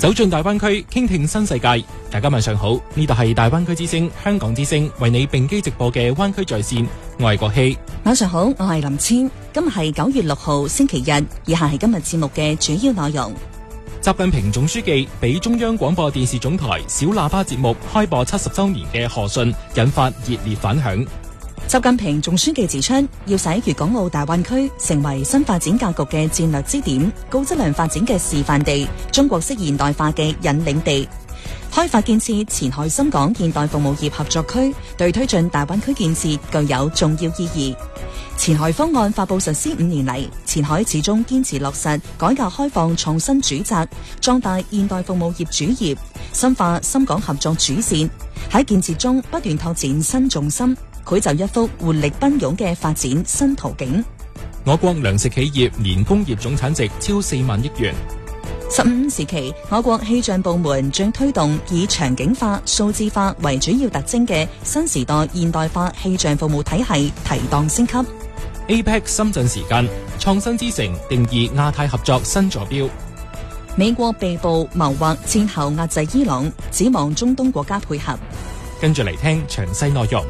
走進大灣區，傾聽新世界。大家晚上好，呢度係大灣區之聲、香港之聲為你並機直播嘅灣區在線。我係國希。 晚上好，我係林千。今日係9月6號星期日，以下係今日節目嘅主要內容。 習近平總書記俾中央廣播電視總台小喇叭節目開播70週年嘅賀信，引發熱烈反響。 習近平總書記指出，要使粵港澳大灣區成為新發展格局嘅戰略支點、高質量發展嘅示範地、中國式現代化嘅引領地。開發建設前海深港現代服務業合作區，對推進大灣區建設具有重要意義。前海方案發佈實施5年嚟，前海始終堅持落實改革開放創新主責，壯大現代服務業主業，深化深港合作主線，喺建設中不斷拓展新重心，繪就一幅活力奔湧嘅發展新途徑。 我國糧食企業年工業總產值超4萬億元。 15時期，我國氣象部門將推動以場景化、數字化為主要特徵嘅新時代現代化氣象服務體系提檔升級。 APEC 深圳時間，創新之城定義亞太合作新坐標。 美國被捕謀劃戰後壓制伊朗，指望中東國家配合。 跟住嚟聽詳細內容。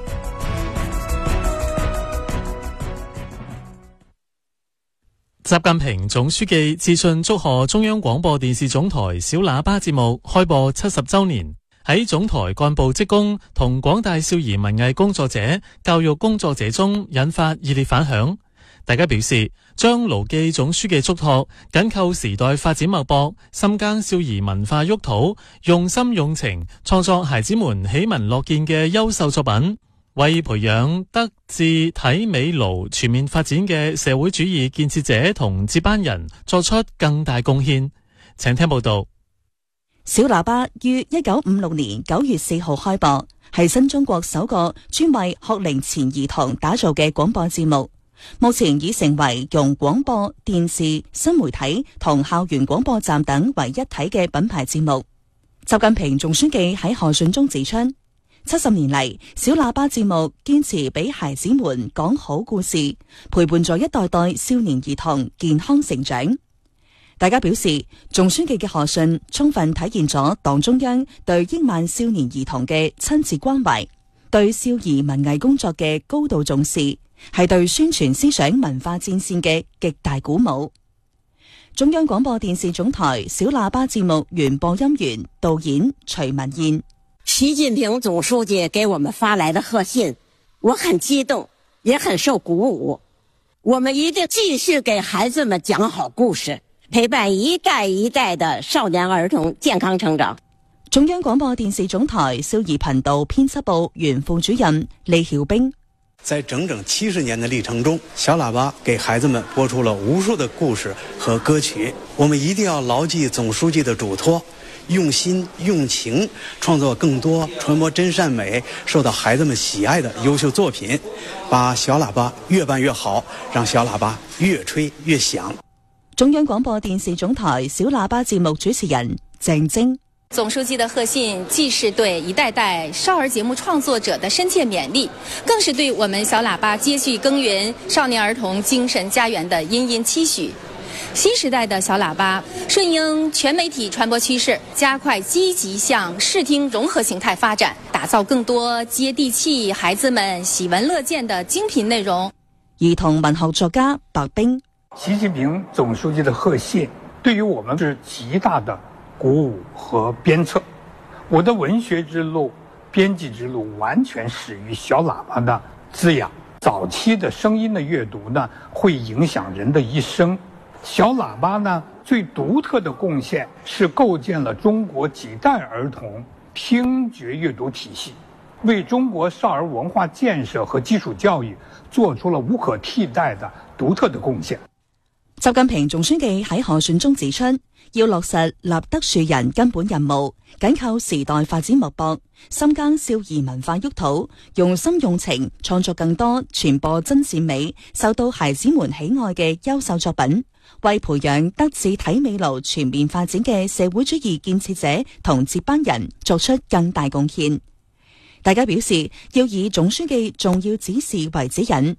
習近平總書記致信祝賀中央廣播電視總台小喇叭節目開播70週年，喺總台幹部職工同廣大少兒文藝工作者、教育工作者中引發熱烈反響。大家表示將牢記總書記囑託，緊扣時代發展脈搏，深耕少兒文化沃土，用心用情創作孩子們喜聞樂見嘅優秀作品，為培養德智體美勞全面發展嘅社會主義建設者同接班人作出更大貢獻。請聽報道。 小喇叭於1956年9月4號開播，係新中國首個專為學齡前兒童打造嘅廣播節目。目前已成為融廣播、電視、新媒體同校園廣播站等為一體嘅品牌節目。習近平總書記喺賀信中指出，70年嚟，小喇叭節目堅持俾孩子們講好故事，陪伴咗一代代少年兒童健康成長。大家表示，總書記嘅賀信充分體現咗黨中央對億萬少年兒童嘅親切關懷，對少兒文藝工作嘅高度重視，係對宣傳思想文化戰線嘅極大鼓舞。中央廣播電視總台小喇叭節目原播音員、導演徐文燕。 習近平總書記給我們發來的賀信，我很激動，也很受鼓舞。我們一定繼續給孩子們講好故事，陪伴一代一代的少年兒童健康成長。 中央廣播電視總台少兒頻道編輯部原副主任李曉冰。 在整整70年的歷程中，小喇叭給孩子們播出了無數的故事和歌曲。我們一定要牢記總書記的囑託，用心用情創作更多傳播真善美、受到孩子們喜愛的優秀作品，把小喇叭越辦越好，讓小喇叭越吹越響。 中央廣播電視總台小喇叭節目主持人鄭晶。 總書記的賀信既是對一代代少兒節目創作者的深切勉勵，更是對我們小喇叭接續耕耘少年兒童精神家園的殷殷期許。新時代的小喇叭順應全媒體傳播趨勢，加快積極向視聽融合形態發展，打造更多接地氣、孩子們喜聞樂見的精品內容。 兒童文學作家白冰。 習近平總書記的賀信對於我們是極大的鼓舞和鞭策。我的文學之路、編輯之路完全始於小喇叭的滋養。早期的聲音的閱讀呢，會影響人的一生。小喇叭呢，最獨特的貢獻是構建了中國幾代兒童聽覺閱讀體系，為中國少兒文化建設和基礎教育做出了無可替代的獨特的貢獻。 習近平總書記喺賀信中指出，要落實立德樹人根本任務，緊扣時代發展脈搏，深耕少兒文化沃土，用心用情創作更多傳播真善美、受到孩子們喜愛嘅優秀作品，為培養德智體美勞全面發展嘅社會主義建設者同接班人作出更大貢獻。大家表示要以總書記重要指示為指引，